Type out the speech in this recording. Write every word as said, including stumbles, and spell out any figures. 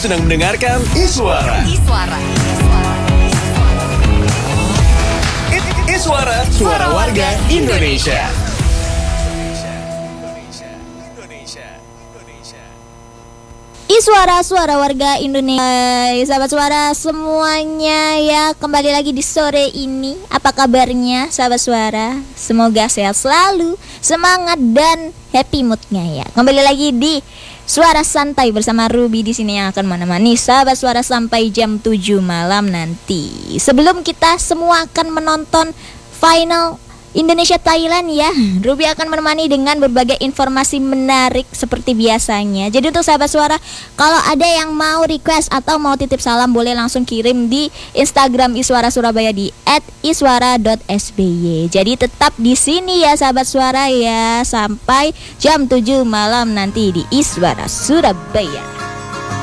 sedang mendengarkan Iswara. Iswara. Iswara, suara warga Indonesia. Iswara, suara warga Indonesia. Sahabat suara semuanya ya, kembali lagi di sore ini. Apa kabarnya sahabat suara? Semoga sehat selalu, semangat dan happy moodnya ya. Kembali lagi di Suara Santai bersama Ruby di sini yang akan menemani sahabat suara sampai jam tujuh malam nanti. Sebelum kita semua akan menonton final Indonesia Thailand ya, Ruby akan menemani dengan berbagai informasi menarik seperti biasanya. Jadi untuk sahabat suara, kalau ada yang mau request atau mau titip salam, boleh langsung kirim di Instagram Iswara Surabaya di et iswara dot s b y. Jadi tetap di sini ya sahabat suara ya, sampai jam tujuh malam nanti di Iswara Surabaya.